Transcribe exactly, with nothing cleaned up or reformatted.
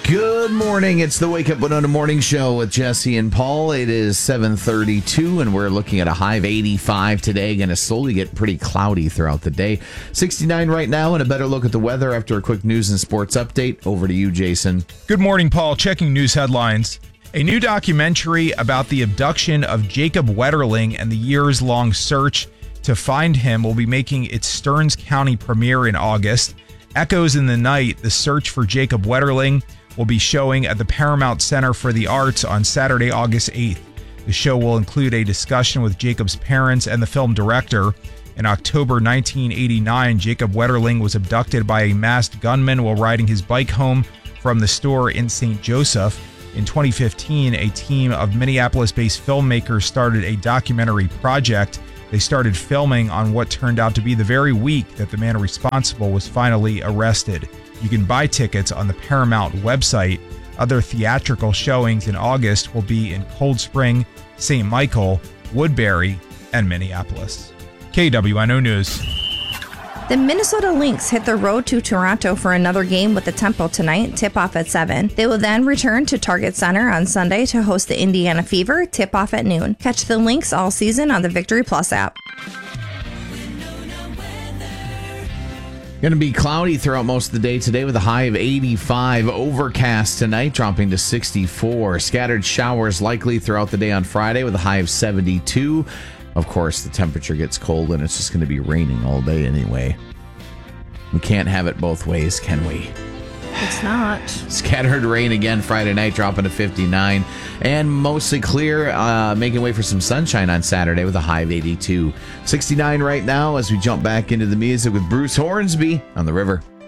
Good morning. It's the Wake Up Winona Morning Show with Jesse and Paul. It is seven thirty-two, and we're looking at a high of eighty-five today. Going to slowly get pretty cloudy throughout the day. sixty-nine right now, and a better look at the weather after a quick news and sports update. Over to you, Jason. Good morning, Paul. Checking news headlines. A new documentary about the abduction of Jacob Wetterling and the years-long search to find him will be making its Stearns County premiere in August. Echoes in the Night, the search for Jacob Wetterling, will be showing at the Paramount Center for the Arts on Saturday, August eighth. The show will include a discussion with Jacob's parents and the film director. In October nineteen eighty-nine, Jacob Wetterling was abducted by a masked gunman while riding his bike home from the store in Saint Joseph. In twenty fifteen, a team of Minneapolis-based filmmakers started a documentary project. They started filming on what turned out to be the very week that the man responsible was finally arrested. You can buy tickets on the Paramount website. Other theatrical showings in August will be in Cold Spring, Saint Michael, Woodbury, and Minneapolis. K W N O News. The Minnesota Lynx hit the road to Toronto for another game with the Tempo tonight, tip-off at seven. They will then return to Target Center on Sunday to host the Indiana Fever, tip-off at noon. Catch the Lynx all season on the Victory Plus app. Going to be cloudy throughout most of the day today with a high of eighty-five. Overcast tonight, dropping to sixty-four. Scattered showers likely throughout the day on Friday with a high of seventy-two. Of course, the temperature gets cold and it's just going to be raining all day anyway. We can't have it both ways, can we? It's not. Scattered rain again Friday night, dropping to fifty-nine. And mostly clear, uh, making way for some sunshine on Saturday with a high of eighty-two. sixty-nine right now as we jump back into the music with Bruce Hornsby on the River.